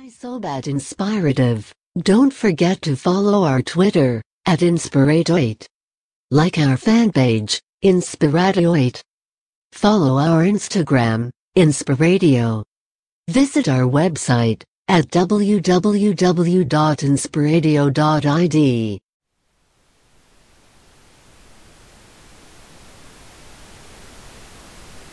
So bad inspirative. Don't forget to follow our Twitter @Inspirato8. Like our fan page, Inspirato8. Follow our Instagram, Inspiratio. Visit our website at www.inspiratio.id.